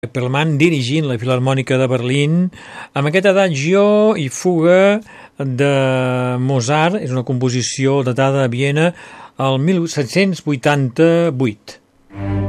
Perlman dirigint la Filharmònica de Berlín amb aquest adagio i fuga de Mozart. És una composició datada a Viena el 1788.